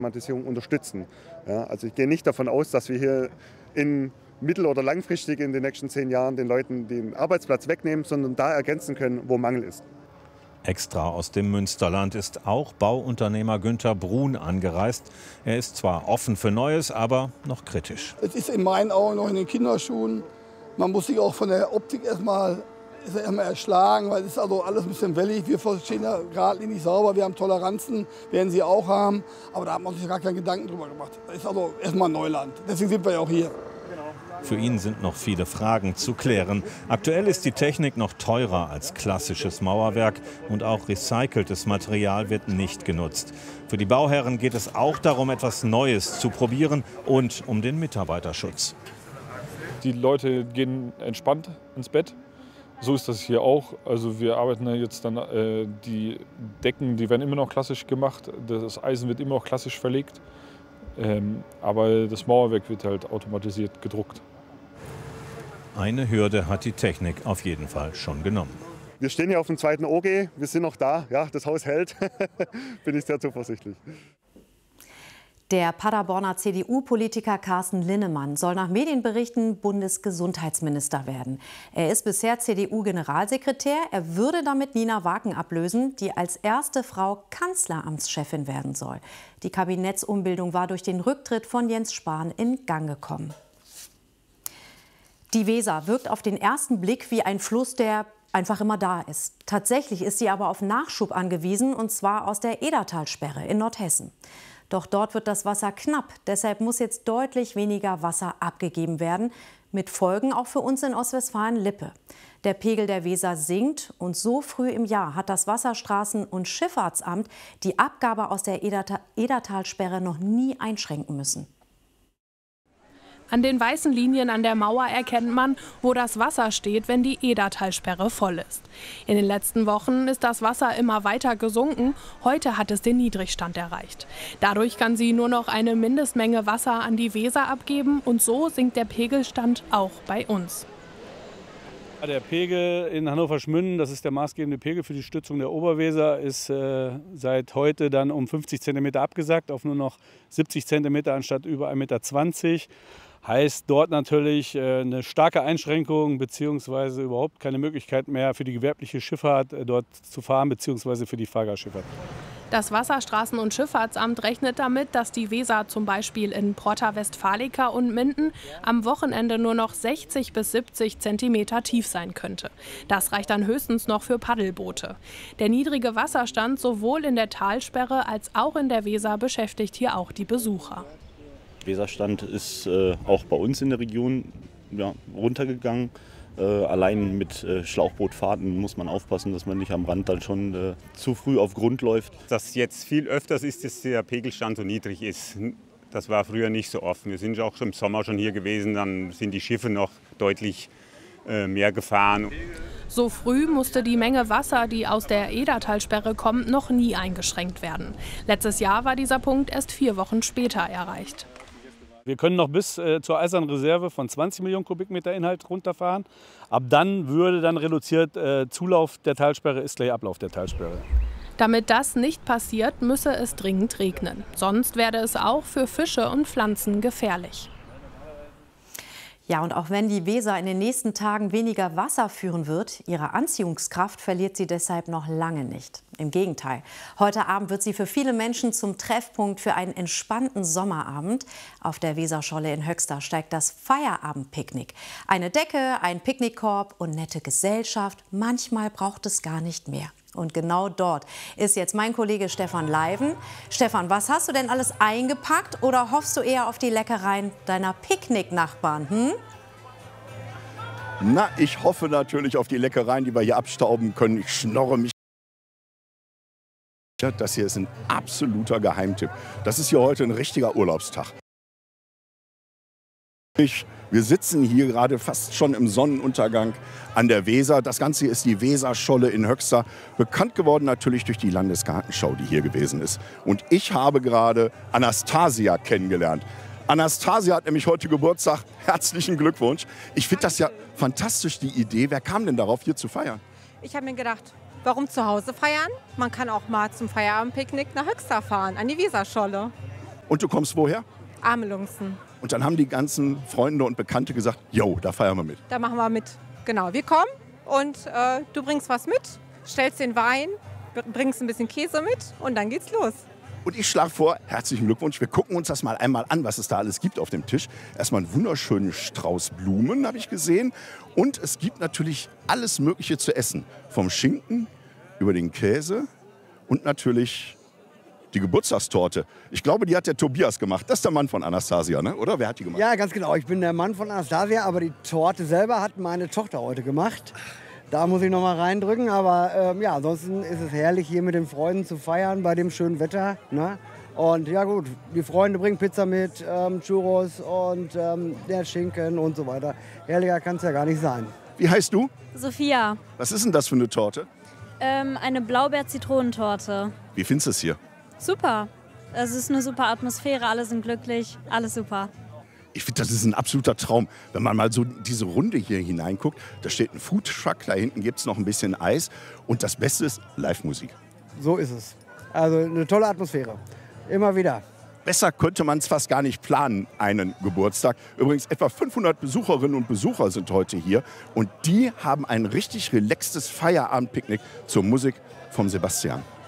Automatisierung unterstützen. Ja, also ich gehe nicht davon aus, dass wir hier in mittel- oder langfristig in den nächsten 10 Jahren den Leuten den Arbeitsplatz wegnehmen, sondern da ergänzen können, wo Mangel ist. Extra aus dem Münsterland ist auch Bauunternehmer Günter Brun angereist. Er ist zwar offen für Neues, aber noch kritisch. Es ist in meinen Augen noch in den Kinderschuhen. Man muss sich auch von der Optik erstmal erschlagen, weil es ist also alles ein bisschen wellig. Wir verstehen ja geradlinig sauber, wir haben Toleranzen, werden sie auch haben. Aber da hat man sich gar keinen Gedanken drüber gemacht. Das ist also erstmal Neuland. Deswegen sind wir ja auch hier. Für ihn sind noch viele Fragen zu klären. Aktuell ist die Technik noch teurer als klassisches Mauerwerk und auch recyceltes Material wird nicht genutzt. Für die Bauherren geht es auch darum, etwas Neues zu probieren und um den Mitarbeiterschutz. Die Leute gehen entspannt ins Bett. So ist das hier auch. Also wir arbeiten ja jetzt dann, die Decken, die werden immer noch klassisch gemacht. Das Eisen wird immer noch klassisch verlegt. Aber das Mauerwerk wird halt automatisiert gedruckt. Eine Hürde hat die Technik auf jeden Fall schon genommen. Wir stehen hier auf dem 2. OG, wir sind noch da, ja, das Haus hält, bin ich sehr zuversichtlich. Der Paderborner CDU-Politiker Carsten Linnemann soll nach Medienberichten Bundesgesundheitsminister werden. Er ist bisher CDU-Generalsekretär. Er würde damit Nina Waken ablösen, die als erste Frau Kanzleramtschefin werden soll. Die Kabinettsumbildung war durch den Rücktritt von Jens Spahn in Gang gekommen. Die Weser wirkt auf den ersten Blick wie ein Fluss, der einfach immer da ist. Tatsächlich ist sie aber auf Nachschub angewiesen, und zwar aus der Edertalsperre in Nordhessen. Doch dort wird das Wasser knapp. Deshalb muss jetzt deutlich weniger Wasser abgegeben werden. Mit Folgen auch für uns in Ostwestfalen-Lippe. Der Pegel der Weser sinkt und so früh im Jahr hat das Wasserstraßen- und Schifffahrtsamt die Abgabe aus der Edertalsperre noch nie einschränken müssen. An den weißen Linien an der Mauer erkennt man, wo das Wasser steht, wenn die Edertalsperre voll ist. In den letzten Wochen ist das Wasser immer weiter gesunken. Heute hat es den Niedrigstand erreicht. Dadurch kann sie nur noch eine Mindestmenge Wasser an die Weser abgeben und so sinkt der Pegelstand auch bei uns. Der Pegel in Hannover-Schmünden, das ist der maßgebende Pegel für die Stützung der Oberweser, ist seit heute dann um 50 cm abgesackt auf nur noch 70 cm anstatt über 1,20 m. Heißt dort natürlich eine starke Einschränkung bzw. überhaupt keine Möglichkeit mehr für die gewerbliche Schifffahrt dort zu fahren bzw. für die Fahrgastschifffahrt. Das Wasserstraßen- und Schifffahrtsamt rechnet damit, dass die Weser zum Beispiel in Porta Westfalica und Minden am Wochenende nur noch 60 bis 70 cm tief sein könnte. Das reicht dann höchstens noch für Paddelboote. Der niedrige Wasserstand sowohl in der Talsperre als auch in der Weser beschäftigt hier auch die Besucher. Der Weserstand ist auch bei uns in der Region runtergegangen. Allein mit Schlauchbootfahrten muss man aufpassen, dass man nicht am Rand dann schon zu früh auf Grund läuft. Dass jetzt viel öfters ist, dass der Pegelstand so niedrig ist. Das war früher nicht so oft. Wir sind auch schon im Sommer schon hier gewesen, dann sind die Schiffe noch deutlich mehr gefahren. So früh musste die Menge Wasser, die aus der Edertalsperre kommt, noch nie eingeschränkt werden. Letztes Jahr war dieser Punkt erst 4 Wochen später erreicht. Wir können noch bis zur eisernen Reserve von 20 Millionen Kubikmeter Inhalt runterfahren. Ab dann würde dann reduziert Zulauf der Talsperre ist gleich Ablauf der Talsperre. Damit das nicht passiert, müsse es dringend regnen. Sonst werde es auch für Fische und Pflanzen gefährlich. Ja, und auch wenn die Weser in den nächsten Tagen weniger Wasser führen wird, ihre Anziehungskraft verliert sie deshalb noch lange nicht. Im Gegenteil, heute Abend wird sie für viele Menschen zum Treffpunkt für einen entspannten Sommerabend. Auf der Weserscholle in Höxter steigt das Feierabendpicknick. Eine Decke, ein Picknickkorb und nette Gesellschaft. Manchmal braucht es gar nicht mehr. Und genau dort ist jetzt mein Kollege Stefan Leiven. Stefan, was hast du denn alles eingepackt oder hoffst du eher auf die Leckereien deiner Picknicknachbarn? Na, ich hoffe natürlich auf die Leckereien, die wir hier abstauben können. Ich schnorre mich. Das hier ist ein absoluter Geheimtipp. Das ist hier heute ein richtiger Urlaubstag. Wir sitzen hier gerade fast schon im Sonnenuntergang an der Weser. Das Ganze hier ist die Weserscholle in Höxter. Bekannt geworden natürlich durch die Landesgartenschau, die hier gewesen ist. Und ich habe gerade Anastasia kennengelernt. Anastasia hat nämlich heute Geburtstag. Herzlichen Glückwunsch. Ich finde das ja fantastisch, die Idee. Wer kam denn darauf, hier zu feiern? Ich habe mir gedacht, warum zu Hause feiern? Man kann auch mal zum Feierabendpicknick nach Höxter fahren, an die Weserscholle. Und du kommst woher? Amelungsen. Und dann haben die ganzen Freunde und Bekannte gesagt, jo, da feiern wir mit. Da machen wir mit. Genau, wir kommen und du bringst was mit, stellst den Wein, bringst ein bisschen Käse mit und dann geht's los. Und ich schlage vor, herzlichen Glückwunsch, wir gucken uns das mal einmal an, was es da alles gibt auf dem Tisch. Erstmal einen wunderschönen Strauß Blumen, habe ich gesehen. Und es gibt natürlich alles Mögliche zu essen. Vom Schinken über den Käse und natürlich die Geburtstagstorte. Ich glaube, die hat der Tobias gemacht. Das ist der Mann von Anastasia, ne? Oder? Wer hat die gemacht? Ja, ganz genau. Ich bin der Mann von Anastasia, aber die Torte selber hat meine Tochter heute gemacht. Da muss ich noch mal reindrücken, aber ja, ansonsten ist es herrlich, hier mit den Freunden zu feiern bei dem schönen Wetter. Ne? Und ja gut, die Freunde bringen Pizza mit, Churros und der Schinken und so weiter. Herrlicher kann es ja gar nicht sein. Wie heißt du? Sophia. Was ist denn das für eine Torte? Eine Blaubeer-Zitronentorte. Wie findest du es hier? Super. Es ist eine super Atmosphäre, alle sind glücklich, alles super. Ich finde, das ist ein absoluter Traum. Wenn man mal so diese Runde hier hineinguckt, da steht ein Foodtruck, da hinten gibt es noch ein bisschen Eis und das Beste ist Live-Musik. So ist es. Also eine tolle Atmosphäre. Immer wieder. Besser könnte man es fast gar nicht planen, einen Geburtstag. Übrigens, etwa 500 Besucherinnen und Besucher sind heute hier und die haben ein richtig relaxtes Feierabendpicknick zur Musik vom Sebastian.